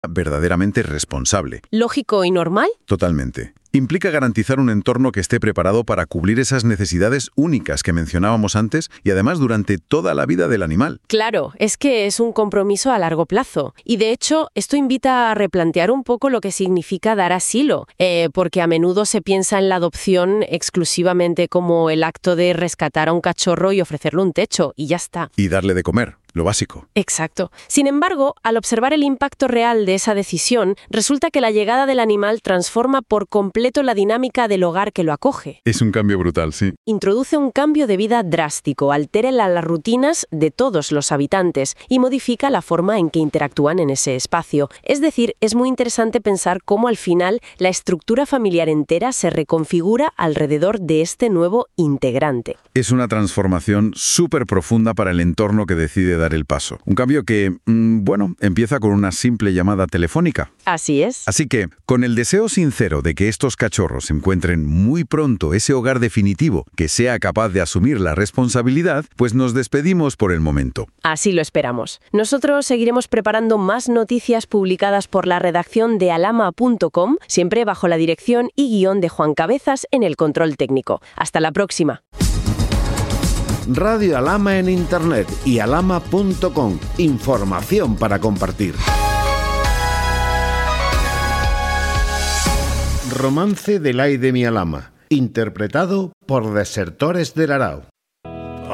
verdaderamente responsable. ¿Lógico y normal? Totalmente. Implica garantizar un entorno que esté preparado para cubrir esas necesidades únicas que mencionábamos antes y además durante toda la vida del animal. Claro, es que es un compromiso a largo plazo. Y de hecho, esto invita a replantear un poco lo que significa dar asilo, porque a menudo se piensa en la adopción exclusivamente como el acto de rescatar a un cachorro y ofrecerle un techo, y ya está. Y darle de comer, lo básico. Exacto. Sin embargo, al observar el impacto real de esa decisión, resulta que la llegada del animal transforma por completo la dinámica del hogar que lo acoge. Es un cambio brutal, sí. Introduce un cambio de vida drástico, altera las rutinas de todos los habitantes y modifica la forma en que interactúan en ese espacio. Es decir, es muy interesante pensar cómo al final la estructura familiar entera se reconfigura alrededor de este nuevo integrante. Es una transformación súper profunda para el entorno que decide dar el paso. Un cambio que, empieza con una simple llamada telefónica. Así es. Así que, con el deseo sincero de que estos cachorros encuentren muy pronto ese hogar definitivo que sea capaz de asumir la responsabilidad, pues nos despedimos por el momento. Así lo esperamos. Nosotros seguiremos preparando más noticias publicadas por la redacción de alama.com, siempre bajo la dirección y guión de Juan Cabezas en el control técnico. Hasta la próxima. Radio Alama en Internet y alama.com. Información para compartir. Romance del ay de mi Alama, interpretado por Desertores del Arao.